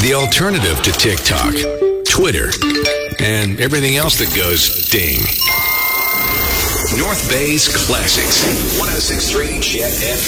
The alternative to TikTok, Twitter, and everything else that goes ding. North Bay's Classics, 106.3 Jet FM.